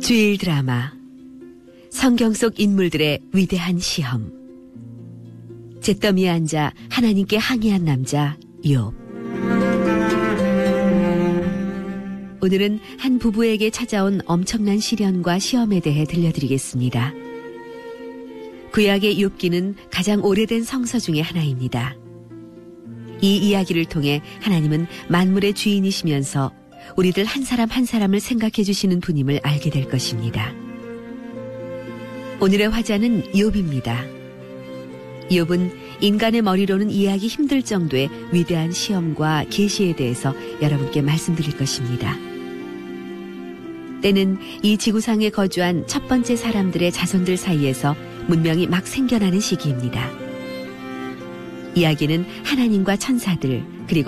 주일 드라마 성경 속 인물들의 위대한 시험. 잿더미에 앉아 하나님께 항의한 남자 욥. 오늘은 한 부부에게 찾아온 엄청난 시련과 시험에 대해 들려드리겠습니다. 구약의 욥기는 가장 오래된 성서 중에 하나입니다. 이 이야기를 통해 하나님은 만물의 주인이시면서 우리들 한 사람 한 사람을 생각해 주시는 분임을 알게 될 것입니다. 오늘의 화자는 욥입니다. 욥은 인간의 머리로는 이해하기 힘들 정도의 위대한 시험과 계시에 대해서 여러분께 말씀드릴 것입니다. 때는 이 지구상에 거주한 첫 번째 사람들의 자손들 사이에서 문명이 막 생겨나는 시기입니다. 이야기는 하나님과 천사들,